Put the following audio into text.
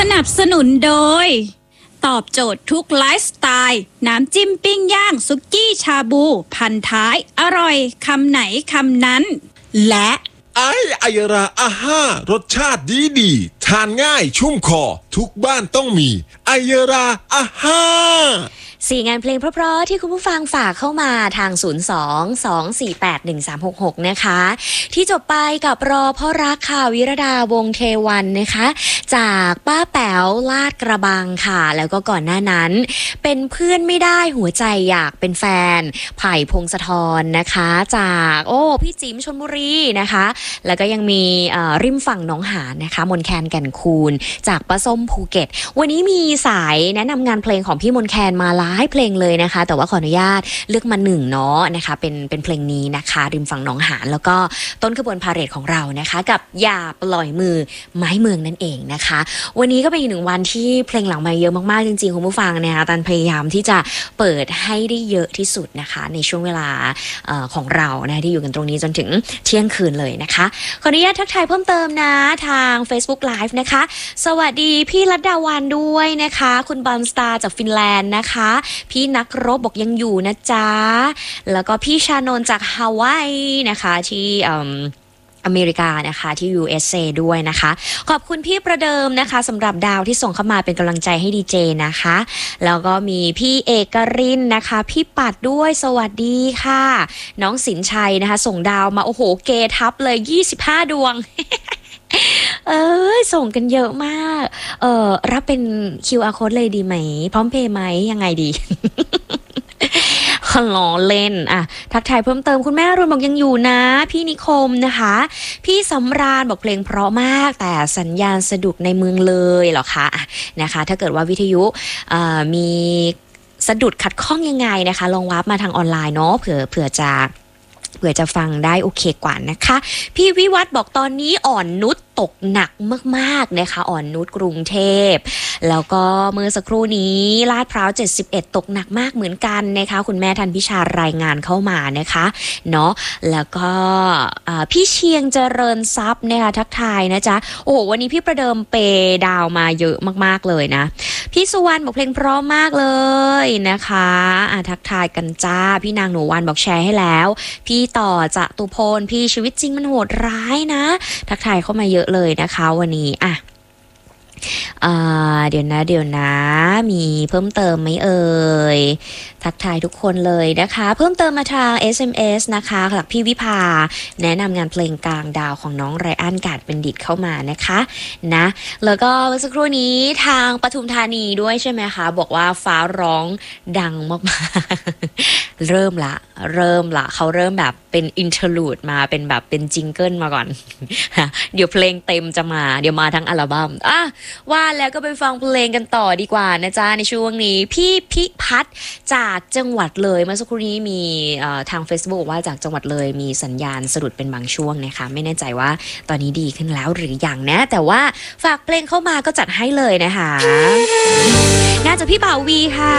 นับสนุนโดยตอบโจทย์ทุกไลฟ์สไตล์น้ำจิ้มปิ้งย่างสุกี้ชาบูพันท้ายอร่อยคำไหนคำนั้นและไอราอาห้ารสชาติดีทานง่ายชุ่มคอทุกบ้านต้องมีไอราอาห้า 4 งานเพลงเพราะๆที่คุณผู้ฟังฝากเข้ามาทาง 02-248-1366 นะคะที่จบไปกับรอพ่อรักค่ะวิรดาวงเทวันนะคะจากป้าแป๋วลาดกระบังค่ะแล้วก็ก่อนหน้านั้นเป็นเพื่อนไม่ได้หัวใจอยากเป็นแฟนไผ่พงศธรนะคะจากพี่จิ๋มชลบุรีนะคะแล้วก็ยังมีริมฝั่งหนองหานนะคะมนแคนแก่นคูนจากป้าส้มภูเก็ตวันนี้มีสายแนะนำงานเพลงของพี่มนแคนมาหลายเพลงเลยนะคะแต่ว่าขออนุญาตเลือกมา1เนาะนะคะเป็นเพลงนี้นะคะริมฝั่งหนองหานแล้วก็ต้นขบวนพาเหรดของเรานะคะกับอย่าปล่อยมือไม้เมืองนั่นเองนะคะวันนี้ก็เป็นอีก1วันที่เพลงหลังมาเยอะมากๆจริงๆคุณผู้ฟังนะคะตันพยายามที่จะเปิดให้ได้เยอะที่สุดนะคะในช่วงเวลาของเรานะที่อยู่กันตรงนี้จนถึงเที่ยงคืนเลยนะคะขออนุญาตทักทายเพิ่มเติมนะทาง Facebook Live นะคะสวัสดีพี่รัตดาวันด้วยนะคะคุณบอลสตาร์จากฟินแลนด์นะคะพี่นักรบบอกยังอยู่นะจ๊ะแล้วก็พี่ชานนท์จากฮาวายนะคะที่อเมริกานะคะที่ USA ด้วยนะคะขอบคุณพี่ประเดิมนะคะสำหรับดาวที่ส่งเข้ามาเป็นกำลังใจให้ดีเจนะคะแล้วก็มีพี่เอกรินนะคะพี่ปัดด้วยสวัสดีค่ะน้องสินชัยนะคะส่งดาวมาโอ้โหเกทับเลย25 ดวง ส่งกันเยอะมากรับเป็น QR code เลยดีไหมพร้อมเพย์ไหมยังไงดี ล้อเล่นทักทายเพิ่มเติมคุณแม่รุ่นบอกยังอยู่นะพี่นิคมนะคะพี่สำราญบอกเพลงเพราะมากแต่สัญญาณสะดุดในเมืองเลยเหรอคะนะคะถ้าเกิดว่าวิทยุมีสะดุดขัดข้องยังไงนะคะลองวาร์ปมาทางออนไลน์เนาะเผื่อจะฟังได้โอเคกว่านะคะพี่วิวัฒน์บอกตอนนี้อ่อนนุชตกหนักมากๆนะคะอ่อนนุชกรุงเทพแล้วก็เมื่อสักครู่นี้ลาดพร้าว71ตกหนักมากเหมือนกันนะคะคุณแม่ทันพิชารายงานเข้ามานะคะเนาะแล้วก็พี่เชียงเจริญทรัพย์นะคะทักทายนะจ๊ะโอ้โหวันนี้พี่ประเดิมเปดาวมาเยอะมากๆเลยนะพี่สุวรรณบอกเพลงเพราะมากเลยนะคะทักทายกันจ้าพี่นางหนูวันบอกแชร์ให้แล้วพี่ต่อจตุพลพี่ชีวิตจริงมันโหดร้ายนะทักทายเข้ามาเยอะเลยนะคะวันนี้เดี๋ยวนะมีเพิ่มเติมไหมเอ่ยทักทายทุกคนเลยนะคะเพิ่มเติมมาทาง SMS นะคะจากพี่วิภาแนะนำงานเพลงกลางดาวของน้องไรอันกาดเป็นดิตเข้ามานะคะนะแล้วก็เมื่อสักครู่นี้ทางปทุมธานีด้วยใช่ไหมคะบอกว่าฟ้าร้องดังมากๆเริ่มละเขาเริ่มแบบเป็นอินเทอร์ลูดมาเป็นแบบเป็นจิงเกิลมาก่อน เดี๋ยวเพลงเต็มจะมาเดี๋ยวมาทั้งอัลบั้มว่าแล้วก็ไปฟังเพลงกันต่อดีกว่านะจ๊ะในช่วงนี้พี่พิพัฒน์จากจังหวัดเลยเมื่อสักครู่นี้มีทาง Facebook ว่าจากจังหวัดเลยมีสัญญาณสะดุดเป็นบางช่วงนะคะไม่แน่ใจว่าตอนนี้ดีขึ้นแล้วหรือยังนะแต่ว่าฝากเพลงเข้ามาก็จัดให้เลยนะคะน่าจะพี่บ่าววีค่ะ